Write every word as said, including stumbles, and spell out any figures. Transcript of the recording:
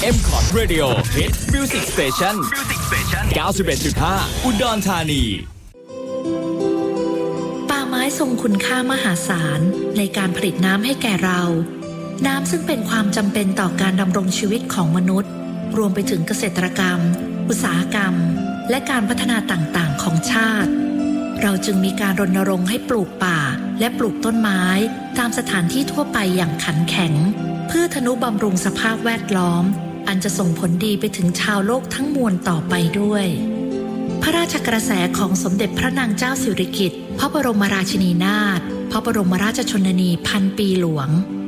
เอ็ม คอร์ด Radio Hit Music Station เก้าสิบเอ็ดจุดห้า อุดรธานีป่าไม้ทรงคุณค่ามหาศาลในการผลิตน้ำให้แก่เราน้ำซึ่งเป็นความจำเป็นต่อการดำรงชีวิตของมนุษย์รวมไปถึงเกษตรกรรมอุตสาหกรรมและการพัฒนาต่างๆของชาติเราจึงมีการรณรงค์ให้ปลูกป่าและปลูกต้นไม้ตามสถานที่ทั่วไปอย่างขันแข็งเพื่อทนุบำรุงสภาพแวดล้อมอันจะส่งผลดีไปถึงชาวโลกทั้งมวลต่อไปด้วยพระราชกระแสของสมเด็จพระนางเจ้าสิริกิติ์พระบรมราชินีนาถพระบรมราชชนนีพันปีหลวง